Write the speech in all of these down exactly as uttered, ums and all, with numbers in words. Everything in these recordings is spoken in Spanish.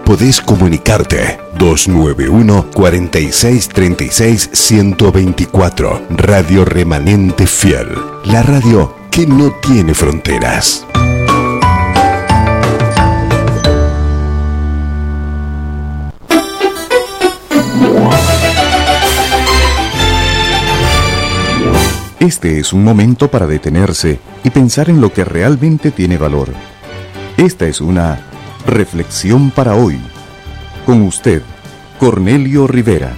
podés comunicarte. dos nueve uno, cuatro seis tres seis, uno dos cuatro. Radio Remanente Fiel. La radio que no tiene fronteras. Este es un momento para detenerse y pensar en lo que realmente tiene valor. Esta es una reflexión para hoy. Con usted, Cornelio Rivera.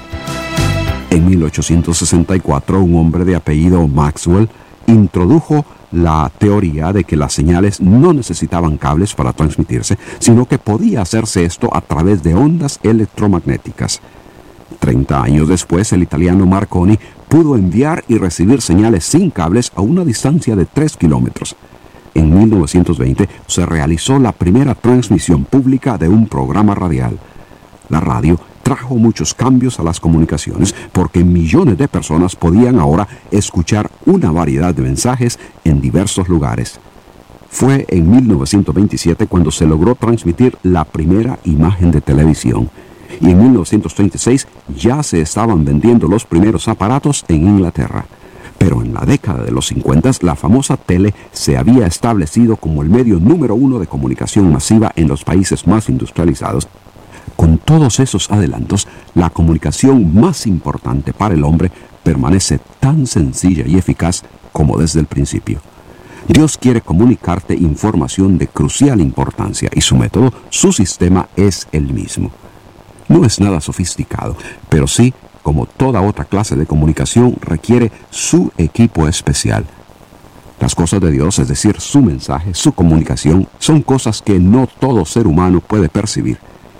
En mil ochocientos sesenta y cuatro, un hombre de apellido Maxwell introdujo la teoría de que las señales no necesitaban cables para transmitirse, sino que podía hacerse esto a través de ondas electromagnéticas. Treinta años después, el italiano Marconi pudo enviar y recibir señales sin cables a una distancia de tres kilómetros. En mil novecientos veinte se realizó la primera transmisión pública de un programa radial. La radio trajo muchos cambios a las comunicaciones porque millones de personas podían ahora escuchar una variedad de mensajes en diversos lugares. Fue en mil novecientos veintisiete cuando se logró transmitir la primera imagen de televisión. Y en mil novecientos treinta y seis ya se estaban vendiendo los primeros aparatos en Inglaterra. Pero en la década de los cincuenta, la famosa tele se había establecido como el medio número uno de comunicación masiva en los países más industrializados. Con todos esos adelantos, la comunicación más importante para el hombre permanece tan sencilla y eficaz como desde el principio. Dios quiere comunicarte información de crucial importancia y su método, su sistema es el mismo. No es nada sofisticado, pero sí, como toda otra clase de comunicación, requiere su equipo especial. Las cosas de Dios, es decir, su mensaje, su comunicación, son cosas que no todo ser humano puede percibir.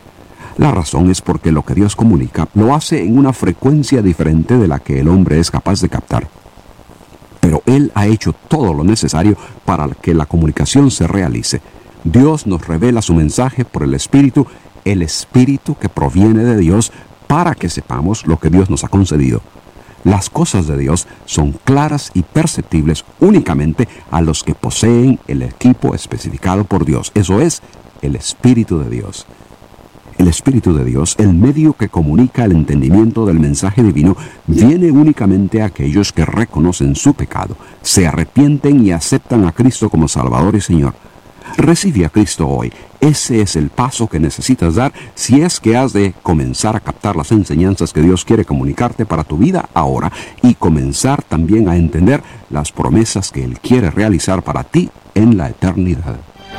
La razón es porque lo que Dios comunica lo hace en una frecuencia diferente de la que el hombre es capaz de captar. Pero Él ha hecho todo lo necesario para que la comunicación se realice. Dios nos revela su mensaje por el Espíritu, el Espíritu que proviene de Dios, para que sepamos lo que Dios nos ha concedido. Las cosas de Dios son claras y perceptibles únicamente a los que poseen el equipo especificado por Dios. Eso es, el Espíritu de Dios. El Espíritu de Dios, el medio que comunica el entendimiento del mensaje divino, viene únicamente a aquellos que reconocen su pecado, se arrepienten y aceptan a Cristo como Salvador y Señor. Recibe a Cristo hoy. Ese es el paso que necesitas dar si es que has de comenzar a captar las enseñanzas que Dios quiere comunicarte para tu vida ahora y comenzar también a entender las promesas que Él quiere realizar para ti en la eternidad.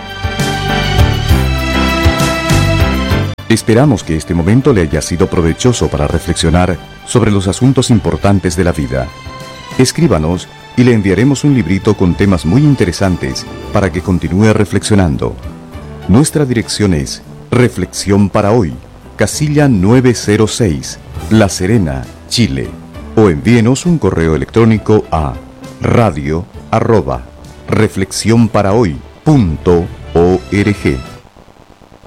Esperamos que este momento le haya sido provechoso para reflexionar sobre los asuntos importantes de la vida. Escríbanos y le enviaremos un librito con temas muy interesantes para que continúe reflexionando. Nuestra dirección es Reflexión para Hoy, casilla nueve cero seis, La Serena, Chile. O envíenos un correo electrónico a radio arroba reflexión para hoy punto org.